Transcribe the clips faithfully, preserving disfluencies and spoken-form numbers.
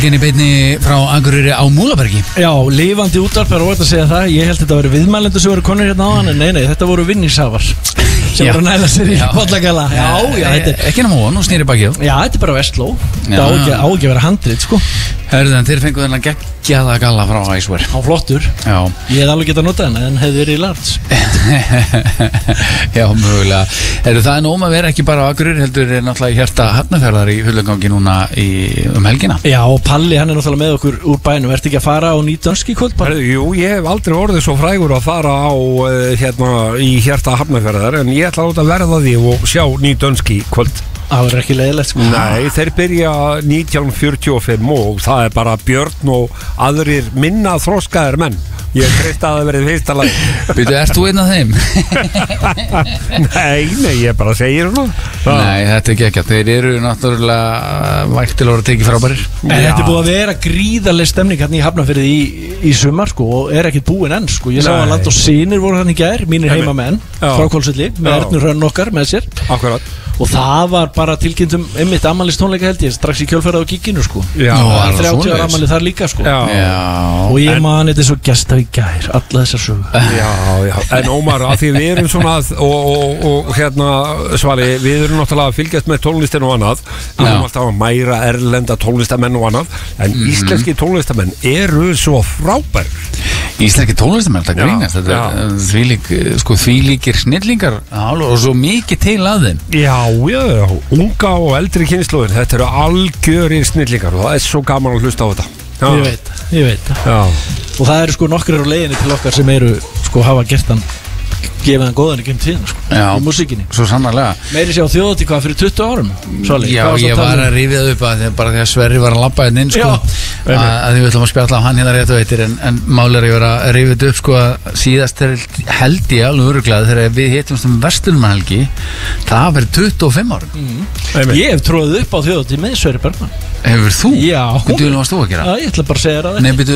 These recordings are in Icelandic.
Í beinni frá Akureyri á Múlabergi. Já, lifandi útvarp er óvægt að segja það. Ég held þetta að vera viðmælendur sem voru konur hérna áðan. En nei, nei, þetta voru vinningshafar sem voru að næla sér í bollagala. Já, já, þetta er ekki náma nú snýri bakið. Já, þetta er bara vestló. Það á ekki, á ekki að vera handrit, sko. Hörðu, en þeir fengu þennan geggjaða galla frá Æsver. Á flottur. Já. Ég hef alveg getað notað henni, en hefði verið í larts. Já, mögulega. Hörðu, það er nú um að vera ekki bara á Akureyri, heldur er náttúrulega hjarta Hafnarfjarðar í fullgangi núna í, um helgina. Já, og Palli, hann er náttúrulega með okkur úr bænum. Ertu ekki að fara á nýdönski kvöld? Herðu, jú, ég hef aldrei orðið svo frægur að fara á uh, hérna í hjarta Hafnarfjarðar, en ég ætla að verða því og sjá nýdönski kvöld. Það er ekki leiðilegt, sko. Nei, þeir byrja nítján fjörutíu og fimm og það er bara Björn og aðrir minna þroskaðir menn. Ég treysta að það verið fyrsta lag. Býtu, ert þú einn af þeim? Nei, nei, ég bara segir hún. Nei, þetta er ekki ekki. Þeir eru náttúrulega vægt til að vera tekið frábærir. En þetta er búið að vera gríðarleg stemning hérna í Hafnarfirði í, í sumar, sko, og er ekkert búin enn, sko. Ég sá að Land og Synir voru hann í gær, mínir heimamenn frá Hvolsvelli, með Ernu Hrönn okkar með sér. Akkurat. Og það var bara tilkynntum einmitt afmælistónleika held ég, strax í kjölfærið á Kíkinu, sko. Já, þrjátíu ára afmæli þar líka, sko. Já. Já. Og ég man þetta svo gesta í gær, alla þessar sögur. Já, já. En Ómar, að því við erum svona og, og, og hérna Svali, við erum náttúrulega að fylgjast með tónlistin og annað. Við erum alltaf að mæra erlenda tónlistamenn og annað. En mm-hmm. íslenski tónlistamenn eru svo frábær. Íslenski tónlistamenn, það grínast. Þetta er þvílík, sko, þvílíkir snillingar og svo mikið til að þeim. Já, já, unga og eldri kynslóðir, þetta eru algjörir snillingar og það er svo gaman að hlusta á þetta. Já. Ég veit, ég veit. Já. Og það eru sko nokkrar á leiðinni til okkar sem eru, sko, hafa gert hann gefið hann góðan í gemm tíðina, sko, já, í músíkinni. Svo sannarlega. Meiri sé á þjóðhátíð hvað fyrir tuttugu árum, Svali. Já, ég var að rifja það upp að þegar, bara því að Sverri var að labba hérna inn, sko, að, að við ætlum að spjalla á hann hérna rétt og veitir, en, en máli er að ég var að rifja þetta upp, sko, að síðast er held ég alveg öruglega þegar við hittumst um Vestlunarhelgi, það verið tuttugu og fimm árum. Mm. Ég hef tróðið upp á þjóðhátíð með Sverri Bergman. Hefur þú? Já. Hvernig duglega varst þú að gera? Já, ég ætla bara að segja það. Nei, byrju,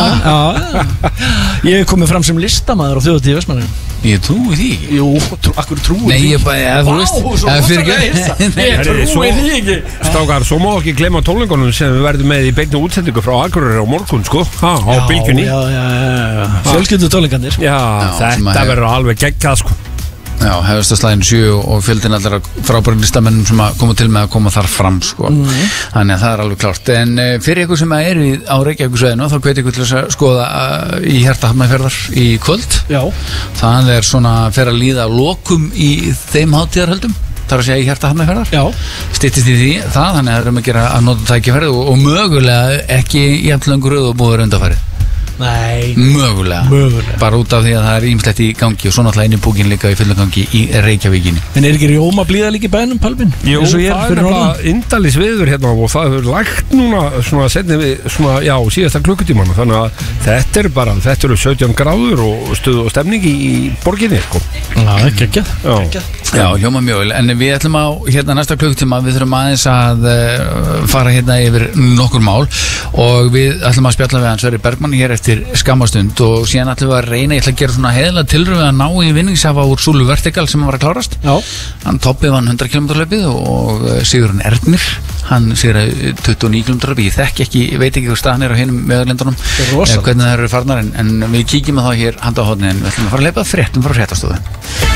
hæ? Ég hef komið fram sem listamaður á þjóðhátíð í Vestmannaeyjum. Ég trúi því ekki. Jú, trú, akkur trúi því. Nei, ég bara, ja, þú veist. Vá, svo fyrir ekki. Ég trúi því ekki. Strákar, svo má ekki glemma tónleikunum sem við verðum með í beinni útsendingu frá Akureyri á morgun, sko, ha, á Bylgjunni. Já, já, já, fjölskyldu tónleikandir. Já, þetta verður alveg geggjað, sko. Já, hefðastaslæðin sjö og fjöldin allar frábærum listamennum sem að koma til með að koma þar fram, sko. Mm. Þannig að það er alveg klárt. En uh, fyrir ykkur sem er í, á Reykjavíkursvæðinu, þá hvet ykkur til að skoða uh, í hjarta Hafnarfjarðar í kvöld. Já. Það er svona fer að líða lokum í þeim hátíðarhöldum. Það er að segja í hjarta Hafnarfjarðar. Já. Styttist í því það, þannig að það er um að gera að nota tækifærið og, og mögulega ekki jafn löngu röð og búður undanfærið. Nei. Mögulega. Mögulega. Bara út af því að það er ýmislegt í gangi og svo náttúrulega inn í búkin líka í fullum gangi í Reykjavíkinni. En er ekki rjóma blíða líka í bænum, Palmin? Jú, það er bara indælis viður hérna og það hefur lægt núna svona setni við svona, já, síðasta klukkutíman, þannig að þetta er bara, þetta eru sautján gráður og stuð og stemning í, í borginni, sko. Já, ekki ekki. Já. Já, hljóma mjög vel, en við ætlum á hérna næsta klukkutíma, við þurfum aðeins að uh, fara hérna yfir nokkur mál og við ætlum að spjalla við hann Sverri Bergman hér eftir skammastund og síðan ætlum við að reyna, ég ætla að gera svona heiðlega tilraun að ná í vinningshafa úr Súlu Vertikal sem var að klárast. Já. Hann toppið vann hundrað kílómetra hlaupið og Sigurinn Ernir, hann sigraði tuttugu og níu kílómetra hlaupið, ég þekki ekki, ég veit ekki hvað staðan er á hinum veðurlindunum, hvernig það eru farnar, en, en við kíkjum að það hér handa á hornið en við ætlum að fara að leipa fréttum frá fréttastofu.